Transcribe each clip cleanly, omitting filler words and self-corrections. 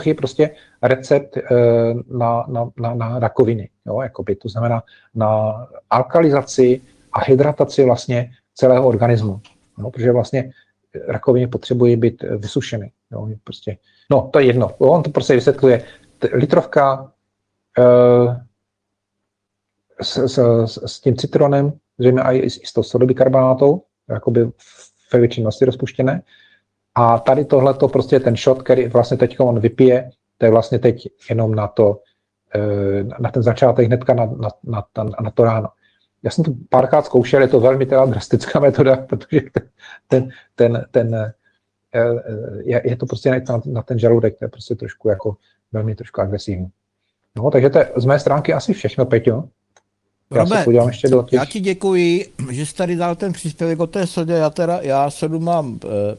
prostě recept na rakoviny, jo, jakoby, to znamená na alkalizaci a hydrataci vlastně celého organismu, no, protože vlastně rakoviny potřebují být vysušeny, jo, prostě, no, to je jedno, on to prostě vysvětluje, litrovka s tím citronem, zřejmě i s tou sodobikarbonátou, jakoby ve většině vlastně rozpuštěné. A tady tohleto prostě je ten shot, který vlastně teď on vypije, to je vlastně teď jenom na ten začátek hnedka na to ráno. Já jsem to párkrát zkoušel, je to velmi teda drastická metoda, protože je to prostě na ten žaludek, to je prostě trošku jako velmi trošku agresivní. No, takže to je z mé stránky asi všechno, Peťo. Já ti děkuji, že jsi tady dal ten příspěvek o té sodě. Já sodu mám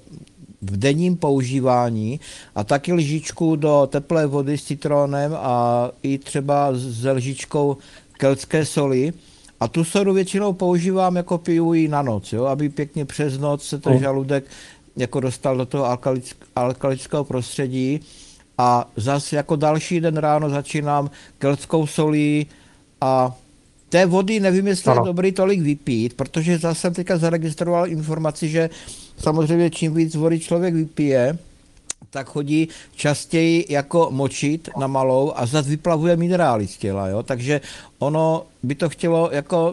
v denním používání a taky lžičku do teplé vody s citronem a i třeba s lžičkou keltské soli. A tu sodu většinou používám, jako piju ji na noc, jo, aby pěkně přes noc se ten žaludek jako dostal do toho alkalického prostředí. A zase jako další den ráno začínám keltskou solí a té vody nevím, jestli je dobrý tolik vypít, protože zase jsem teďka zaregistroval informaci, že samozřejmě čím víc vody člověk vypije, tak chodí častěji jako močit na malou a zase vyplavuje minerály z těla, jo? Takže ono by to chtělo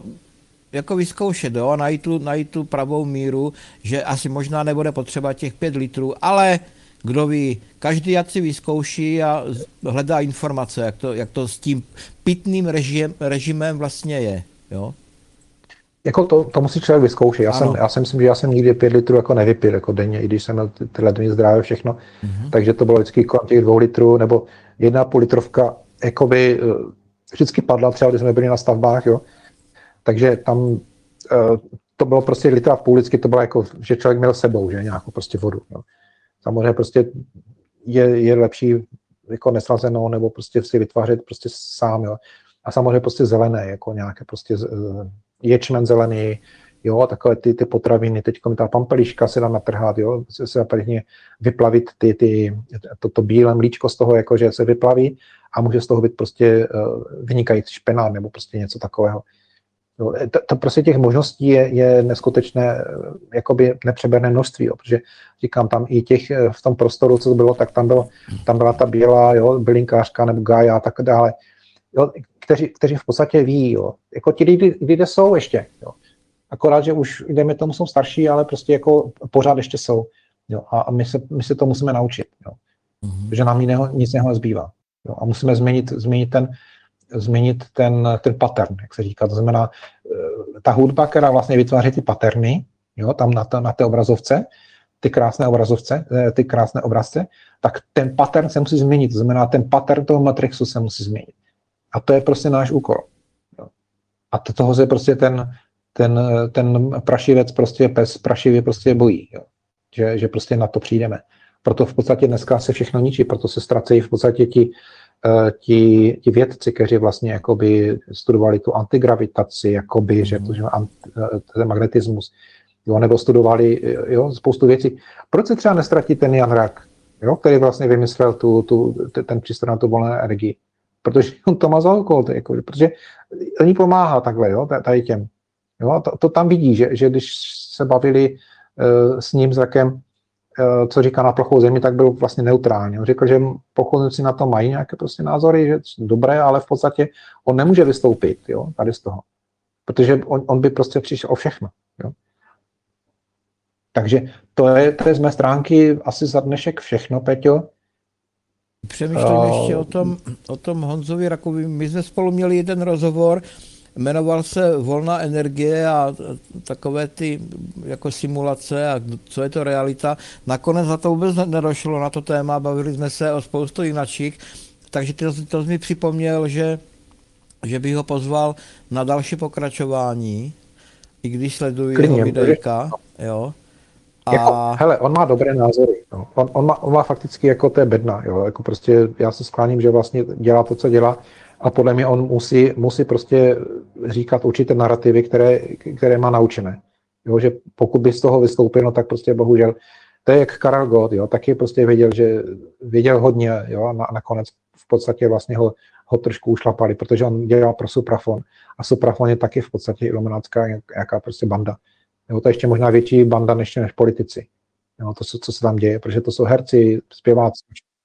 jako vyzkoušet, jo? Najít tu pravou míru, že asi možná nebude potřeba těch 5 litrů, ale kdo ví, každý ať si vyzkouší a hledá informace, jak to s tím pitným režimem vlastně je, jo? Jako to musí člověk vyzkoušet. Já si myslím, že já jsem nikdy 5 litrů jako nevypil jako denně, i když jsem měl tyhle dny zdravé všechno, takže to bylo vždycky kolem těch 2 litrů, nebo 1,5 litrovka, jakoby vždycky padla, třeba když jsme byli na stavbách, jo, takže tam to bylo prostě 1,5 litru, vždycky to bylo jako, že člověk měl sebou, že nějakou prostě vodu, jo. Samozřejmě prostě je lepší jako neslazenou, nebo prostě si vytvářet prostě sám, jo. A samozřejmě prostě zelené, jako nějaké prostě ječmen zelený, jo, takové ty potraviny, teď ta pampeliška se dá natrhat, jo, se dá pěkně vyplavit to bílé mlíčko z toho, jakože se vyplaví a může z toho být prostě vynikající špenát nebo prostě něco takového. Jo, to prostě těch možností je neskutečné, jakoby nepřeberné množství, jo, protože říkám, tam i v tom prostoru, co to bylo, tak tam byla ta bílá, jo, bylinkářka nebo gája a tak dále, jo, kteří v podstatě ví, jo, jako ti lidé jsou ještě, jo, akorát, že už jdeme tomu, jsou starší, ale prostě jako pořád ještě jsou, jo, a my se to musíme naučit, jo, protože nám nic jiného nezbývá, jo, a musíme změnit ten pattern, jak se říká, to znamená, ta hudba, která vlastně vytváří ty patterny, jo, tam na té obrazovce, ty krásné obrazce, tak ten pattern se musí změnit, to znamená, ten pattern toho matrixu se musí změnit. A to je prostě náš úkol. Jo. A toho se prostě ten prašivec prostě pes prašivě prostě bojí, jo. Že prostě na to přijdeme. Proto v podstatě dneska se všechno ničí, proto se ztracejí v podstatě ti vědci, kteří vlastně jakoby studovali tu antigravitaci, jakoby, že ten magnetismus, jo, nebo studovali, jo, spoustu věcí. Proč se třeba nestratí ten Jan Rak, jo, který vlastně vymyslel ten přístroj na tu volnou energii? Protože on to má za úkol, jako, protože oni pomáhá takhle, jo, tady těm. Jo, to tam vidí, že když se bavili s ním, s Rakem, co říká na plochou zemi, tak byl vlastně neutrální. On řekl, že pochodníci na to mají nějaké prostě názory, že dobré, ale v podstatě on nemůže vystoupit, jo, tady z toho. Protože on by prostě přišel o všechno, jo. Takže to je z mé stránky asi za dnešek všechno, Peťo. Přemýšlím ještě o tom Honzovi Rakovi. My jsme spolu měli jeden rozhovor, jmenoval se Volná energie a takové ty jako simulace a co je to realita. Nakonec na to vůbec nedošlo na to téma, bavili jsme se o spoustu jinačích, takže to mi připomněl, že bych ho pozval na další pokračování, i když sleduji jeho videjka, jo. Hele, on má dobré názory. No. On má fakticky jako té bedna, jo. Jako prostě já se skláním, že vlastně dělá to, co dělá, a podle mě on musí prostě říkat určité narrativy, které má naučené. Jo, že pokud by z toho vystoupil, no tak prostě bohužel To je jak Karel Gott, jo, taky prostě věděl hodně, jo, a nakonec v podstatě vlastně ho trošku ušlapali, protože on dělal pro Suprafon a Suprafon je taky v podstatě iluminátská nějaká prostě banda. Jo, to je ještě možná větší banda než politici. Jo, to, co se tam děje, protože to jsou herci, zpěváci.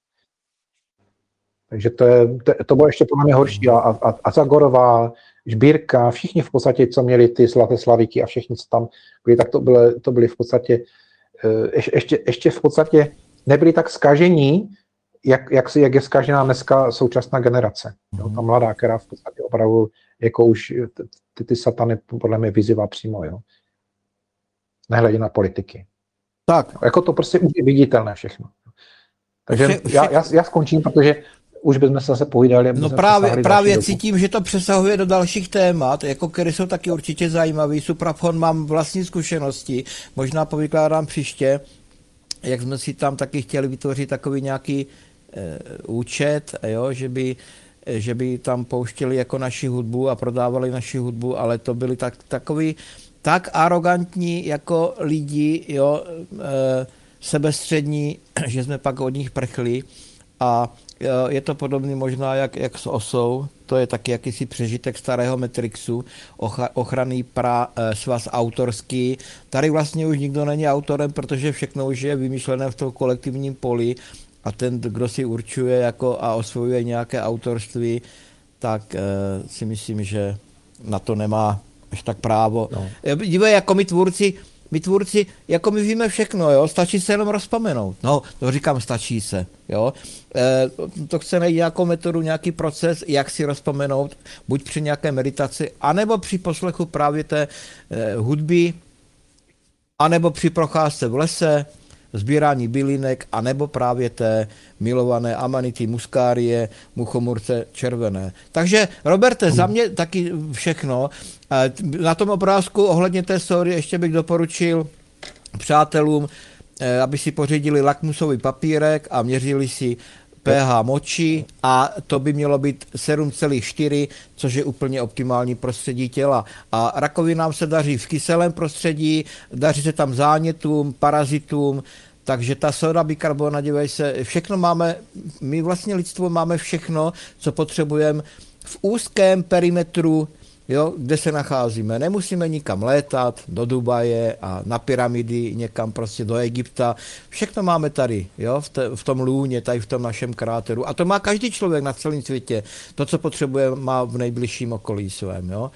Takže to bylo ještě podle mě horší. A Zagorová, Žbírka, všichni v podstatě, co měli ty Zlaté slavíky a všichni, co tam byli, tak to byli v podstatě, ještě v podstatě nebyli tak zkažení, jak je zkažená dneska současná generace. Jo, ta mladá, která v podstatě opravdu jako už ty satany podle mě vyzývá přímo, jo. Nehledě na politiky. Tak. Jako to prostě už je viditelné všechno. Takže já skončím, protože už bychom se zase povídali. No právě cítím, že to přesahuje do dalších témat, jako které jsou taky určitě zajímavý. Suprafon mám vlastní zkušenosti, možná povykládám příště, jak jsme si tam taky chtěli vytvořit takový nějaký účet, jo, že by tam pouštěli jako naši hudbu a prodávali naši hudbu, ale to byli takový tak arrogantní jako lidi, jo, sebestřední, že jsme pak od nich prchli a je to podobný možná jak s Osou, to je taky jakýsi přežitek starého Matrixu, ochranný svaz autorský. Tady vlastně už nikdo není autorem, protože všechno už je vymyšlené v tom kolektivním poli a ten, kdo si určuje jako a osvojuje nějaké autorství, tak si myslím, že na to nemá až tak právo. No. Dívej, jako my tvůrci, jako my víme všechno, jo, stačí se jenom rozpomenout. No, to říkám, stačí se, jo. To chce najít nějakou metodu, nějaký proces, jak si rozpomenout, buď při nějaké meditaci, anebo při poslechu právě té hudby, anebo při procházce v lese, sbírání bylinek, anebo právě té milované Amanity muscarie, muchomurce červené. Takže, Roberte, za mě taky všechno. Na tom obrázku ohledně té sóry ještě bych doporučil přátelům, aby si pořídili lakmusový papírek a měřili si pH moči a to by mělo být 7,4, což je úplně optimální prostředí těla. A rakovinám se daří v kyselém prostředí, daří se tam zánětům, parazitům, takže ta soda bikarbona, dívej se, všechno máme, my vlastně lidstvo máme všechno, co potřebujeme v úzkém perimetru, jo, kde se nacházíme. Nemusíme nikam létat, do Dubaje a na pyramidy, někam prostě do Egypta. Všechno máme tady, jo, v tom lůně, tady v tom našem kráteru. A to má každý člověk na celém světě. To, co potřebuje, má v nejbližším okolí svém, jo.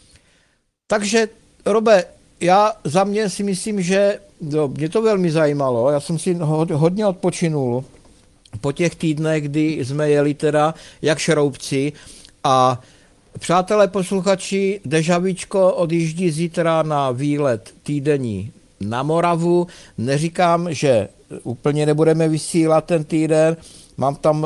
Takže, Robe, já za mě si myslím, že mě to velmi zajímalo. Já jsem si hodně odpočinul po těch týdnech, kdy jsme jeli teda jak šroubci a přátelé posluchači, Dežavíčko odjíždí zítra na výlet týdenní na Moravu. Neříkám, že úplně nebudeme vysílat ten týden. Mám tam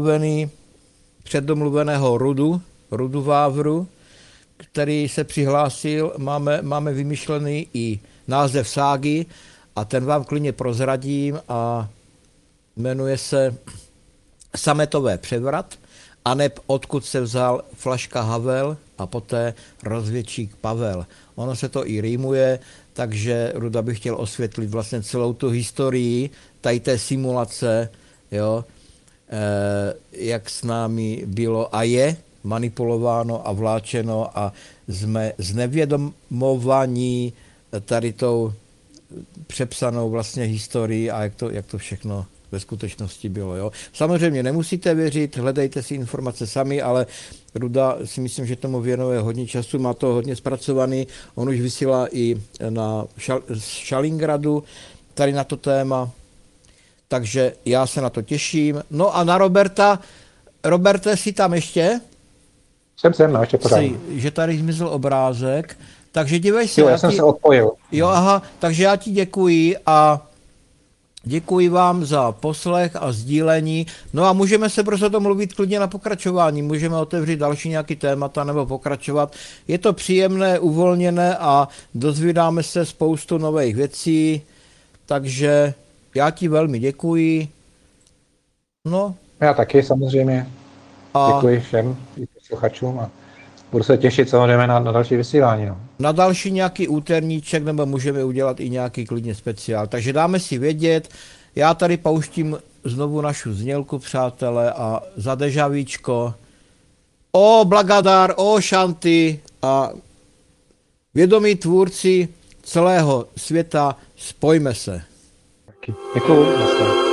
předdomluveného Rudu Vávru, který se přihlásil. Máme vymyšlený i název ságy a ten vám klidně prozradím a jmenuje se Sametové převrat. A neb odkud se vzal flaška Havel a poté rozvědčík Pavel. Ono se to i rýmuje, takže Ruda bych chtěl osvětlit vlastně celou tu historii tady té simulace, jo, jak s námi bylo a je manipulováno a vláčeno a jsme znevědomovaní tady tou přepsanou vlastně historii a jak to všechno ve skutečnosti bylo. Jo. Samozřejmě nemusíte věřit, hledejte si informace sami, ale Ruda si myslím, že tomu věnuje hodně času, má to hodně zpracovaný, on už vysílá i na Šalingradu tady na to téma, takže já se na to těším. No a na Roberta. Roberte, jsi tam ještě? Jsem, no, ještě pořád. Že tady zmizel obrázek, takže dívej se. Jo, já jsem se odpojil. Jo, aha, takže já ti děkuji a děkuji vám za poslech a sdílení. No a můžeme se prostě to mluvit klidně na pokračování. Můžeme otevřít další nějaký témata nebo pokračovat. Je to příjemné, uvolněné a dozvídáme se spoustu nových věcí. Takže já ti velmi děkuji. No. Já taky samozřejmě. Děkuji všem posluchačům a budu se těšit samozřejmě na další vysílání. No. Na další nějaký úterníček, nebo můžeme udělat i nějaký klidně speciál. Takže dáme si vědět, já tady pouštím znovu našu znělku, přátelé, a za dežavíčko. O Blagadar, o Šanty a vědomí tvůrci celého světa, spojme se. Děkuju.